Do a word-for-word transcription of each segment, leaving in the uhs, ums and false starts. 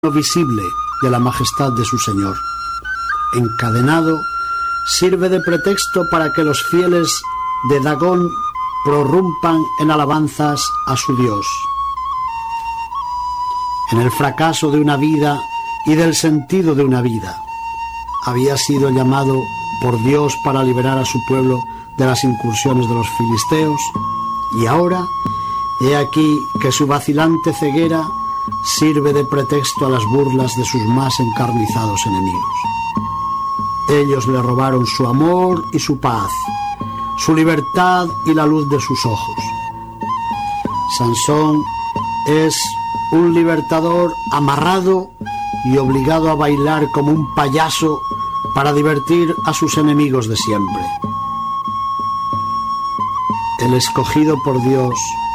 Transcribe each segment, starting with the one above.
visible de la majestad de su Señor. Encadenado, sirve de pretexto para que los fieles de Dagón prorrumpan en alabanzas a su Dios. En el fracaso de una vida y del sentido de una vida, había sido llamado por Dios para liberar a su pueblo de las incursiones de los filisteos, y ahora, he aquí que su vacilante ceguera sirve de pretexto a las burlas de sus más encarnizados enemigos. Ellos le robaron su amor y su paz, su libertad y la luz de sus ojos. Sansón es un libertador amarrado y obligado a bailar como un payaso para divertir a sus enemigos de siempre. El escogido por Dios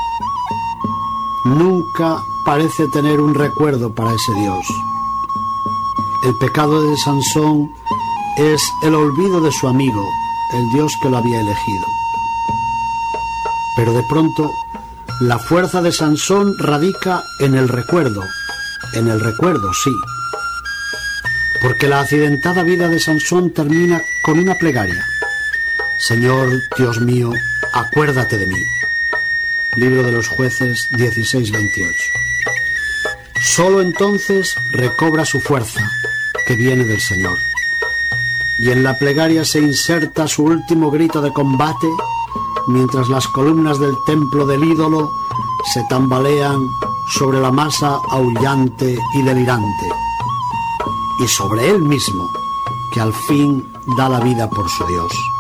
nunca parece tener un recuerdo para ese Dios. El pecado de Sansón es el olvido de su amigo, el Dios que lo había elegido. Pero de pronto, la fuerza de Sansón radica en el recuerdo, en el recuerdo, sí. Porque la accidentada vida de Sansón termina con una plegaria. Señor, Dios mío, acuérdate de mí. Libro de los Jueces dieciséis veintiocho. Solo entonces recobra su fuerza, que viene del Señor. Y en la plegaria se inserta su último grito de combate, mientras las columnas del templo del ídolo se tambalean sobre la masa aullante y delirante, y sobre él mismo, que al fin da la vida por su Dios.